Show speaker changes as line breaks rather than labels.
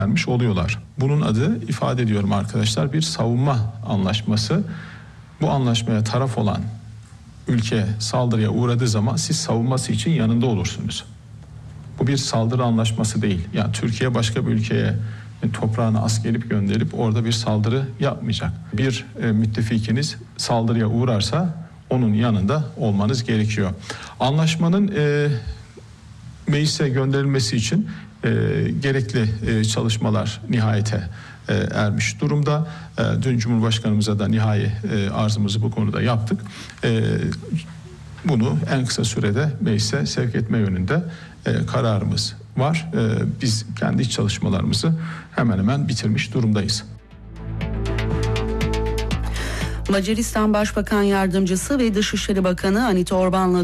vermiş oluyorlar. Bunun adı, ifade ediyorum arkadaşlar, bir savunma anlaşması. Bu anlaşmaya taraf olan ülke saldırıya uğradığı zaman siz savunması için yanında olursunuz. Bu bir saldırı anlaşması değil. Yani Türkiye başka bir ülkeye toprağına askerlik gönderip orada bir saldırı yapmayacak. Bir müttefikiniz saldırıya uğrarsa onun yanında olmanız gerekiyor. Anlaşmanın meclise gönderilmesi için gerekli çalışmalar nihayete ermiş durumda. Dün Cumhurbaşkanımıza da nihai arzımızı bu konuda yaptık. Bunu en kısa sürede meclise sevk etme yönünde kararımız var. Biz kendi iç çalışmalarımızı hemen hemen bitirmiş durumdayız.
Macaristan Başbakan Yardımcısı ve Dışişleri Bakanı Anita Orban'la